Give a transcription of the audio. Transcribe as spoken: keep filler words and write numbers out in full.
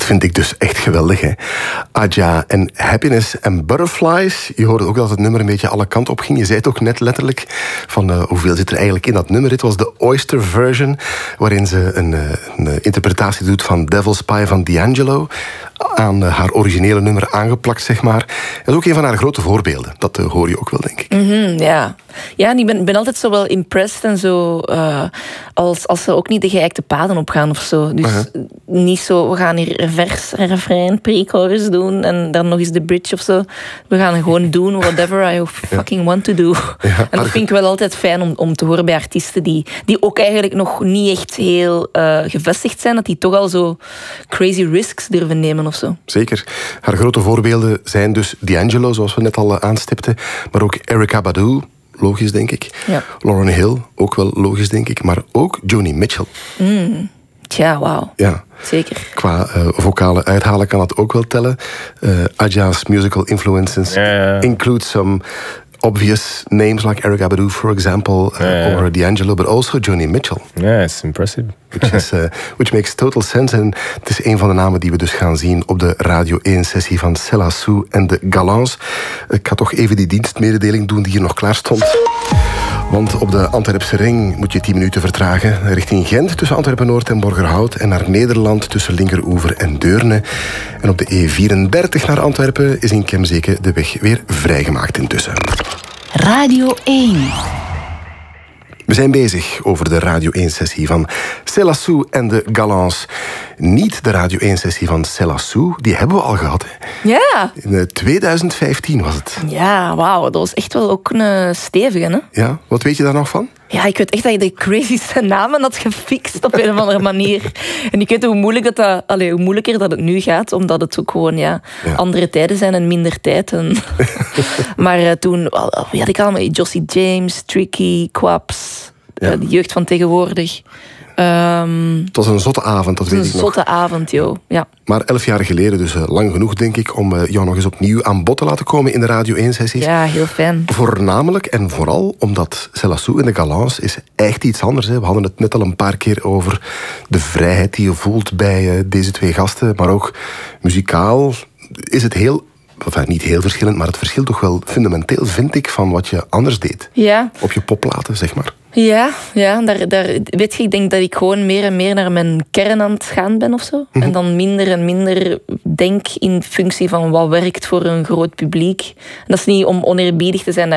vind ik dus echt geweldig. Hè. Adja en Happiness and Butterflies. Je hoorde ook dat het nummer een beetje alle kanten op ging. Je zei het ook net letterlijk van uh, hoeveel zit er eigenlijk in dat nummer. Het was de Oyster version, waarin ze een, uh, een interpretatie doet van Devil's Pie van D'Angelo. Aan uh, haar originele nummer aangeplakt, zeg maar. Dat is ook een van haar grote voorbeelden. Dat uh, hoor je ook wel, denk ik. Mm-hmm, ja. Ja, en ik ben, ben altijd zo wel impressed en zo... Uh, als, als ze ook niet de geëikte paden opgaan of zo. Dus uh-huh. niet zo, we gaan hier vers, refrein, pre-chorus doen en dan nog eens de bridge of zo. We gaan gewoon doen whatever I fucking ja. want to do. Ja, en dat vind ik wel altijd fijn om, om te horen bij artiesten die, die ook eigenlijk nog niet echt heel uh, gevestigd zijn. Dat die toch al zo crazy risks durven nemen of zo. Zeker. Haar grote voorbeelden zijn dus D'Angelo, zoals we net al aanstipten. Maar ook Erykah Badu, logisch denk ik. Ja. Lauryn Hill, ook wel logisch denk ik. Maar ook Joni Mitchell. Mm. Tja, wauw. Ja. Zeker. Qua uh, vocale uithalen kan dat ook wel tellen. Uh, Adja's musical influences ja, ja. include some obvious names like Erykah Badu, for example, uh, yeah, yeah. or D'Angelo, but also Joni Mitchell. Yeah, it's impressive. Which, is, uh, which makes total sense. En het is een van de namen die we dus gaan zien op de Radio één-sessie van Céla Sou en de Galants. Ik ga toch even die dienstmededeling doen die hier nog klaar stond. Want op de Antwerpse ring moet je tien minuten vertragen richting Gent tussen Antwerpen-Noord en Borgerhout en naar Nederland tussen Linkeroever en Deurne. En op de E vierendertig naar Antwerpen is in Kemzeke de weg weer vrijgemaakt intussen. Radio één. We zijn bezig over de Radio één-sessie van Céla Sou en de Galants. Niet de Radio één-sessie van Céla Sou, die hebben we al gehad. Hè. Ja. In tweeduizend vijftien was het. Ja, wauw, dat was echt wel ook een stevige, hè? Ja, wat weet je daar nog van? Ja, ik weet echt dat je de crazyste namen had gefixt op een of andere manier. En ik weet hoe, moeilijk dat dat, allez, hoe moeilijker dat het nu gaat, omdat het ook gewoon ja, ja. andere tijden zijn en minder tijd. En maar uh, toen, wie had ik allemaal? Jossie James, Tricky, Quaps, ja. uh, de jeugd van tegenwoordig. Um, het was een zotte avond, dat weet ik nog. Een zotte avond, joh. Ja. Maar elf jaar geleden, dus uh, lang genoeg, denk ik, om uh, jou nog eens opnieuw aan bod te laten komen in de Radio één-sessies. Ja, heel fijn. Voornamelijk en vooral omdat Céla Sou en de Galants is echt iets anders. Hè. We hadden het net al een paar keer over de vrijheid die je voelt bij uh, deze twee gasten. Maar ook muzikaal is het heel... Enfin, niet heel verschillend, maar het verschilt toch wel fundamenteel, vind ik, van wat je anders deed. Ja. Op je popplaten, zeg maar. Ja, ja daar, daar, weet je, ik denk dat ik gewoon meer en meer naar mijn kern aan het gaan ben of zo. Mm-hmm. En dan minder en minder denk in functie van wat werkt voor een groot publiek. En dat is niet om oneerbiedig te zijn naar